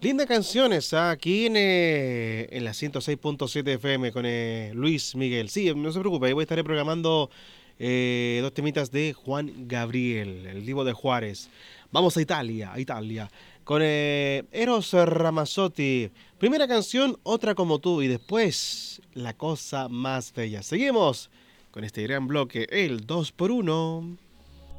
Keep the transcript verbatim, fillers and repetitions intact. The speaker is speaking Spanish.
Lindas canciones ¿ah? Aquí en, eh, en la ciento seis punto siete F M con eh, Luis Miguel. Sí, no se preocupe, ahí voy a estar programando eh, dos temitas de Juan Gabriel, el Divo de Juárez. Vamos a Italia, a Italia, con eh, Eros Ramazzotti. Primera canción, Otra como tú, y después La cosa más bella. Seguimos con este gran bloque, el dos por uno.